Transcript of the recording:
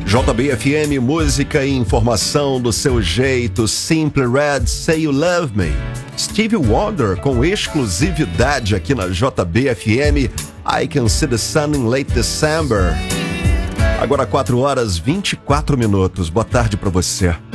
JBFM, música e informação do seu jeito. Simply Red, Say You Love Me. Stevie Wonder com exclusividade aqui na JBFM. I Can See the Sun in Late December. Agora 4 horas 24 minutos. Boa tarde pra você.